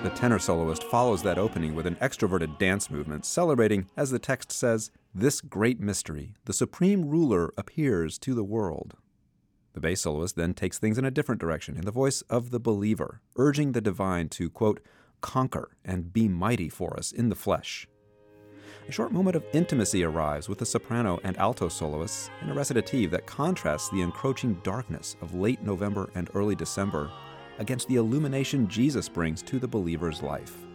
The tenor soloist follows that opening with an extroverted dance movement, celebrating, as the text says, this great mystery, the supreme ruler appears to the world. The bass soloist then takes things in a different direction in the voice of the believer, urging the divine to, quote, conquer and be mighty for us in the flesh. A short moment of intimacy arrives with the soprano and alto soloists in a recitative that contrasts the encroaching darkness of late November and early December against the illumination Jesus brings to the believer's life.